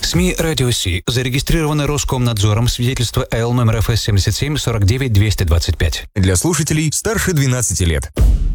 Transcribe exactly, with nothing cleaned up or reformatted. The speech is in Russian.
СМИ «Радио Си» зарегистрированы Роскомнадзором, свидетельство Эл номер эф эс семьдесят семь сорок девять двести двадцать пять. Для слушателей старше двенадцати лет.